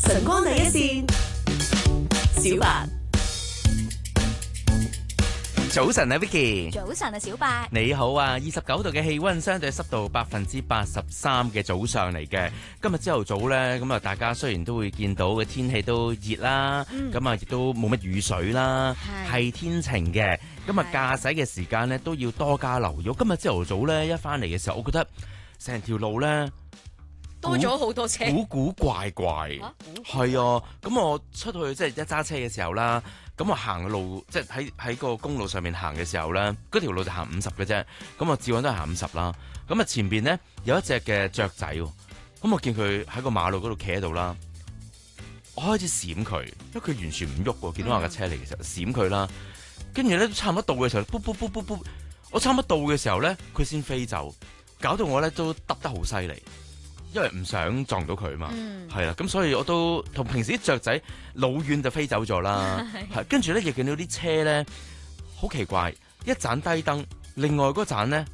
晨光第一線，小白。 早晨啊 Vicky， 早晨啊小白， 你好啊，29度嘅氣溫，相對濕度83%嘅早上嚟嘅。今日朝頭早呢，咁啊大家雖然都會見到嘅天氣都熱啦，咁啊亦都冇乜雨水啦，係天晴嘅。咁啊駕駛嘅時間呢，都要多加留意。今日朝頭早呢，一翻嚟嘅時候，我覺得成條路呢， 多咗好多車， 古怪怪，係啊。咁我出去即係一揸車嘅時候啦，咁我行嘅路即係喺個公路上面行嘅時候咧，嗰條路就行50嘅啫。咁我照樣都係行50啦。咁啊前邊咧有一隻嘅雀仔，咁我見佢喺個馬路嗰度企喺度啦。我開始閃佢，因為佢完全唔喐喎。見到我架車嚟嘅時候，閃佢啦。跟住咧差唔多到嘅時候，噗噗噗噗噗，我差唔多到嘅時候咧，佢先飛走，搞到我咧都揼得好犀利。因為唔想撞到佢嘛，係啦，咁所以我都同平時啲雀仔老遠就飛走咗啦，係跟住咧亦見到啲車咧好奇怪，一盞低燈，另外嗰盞咧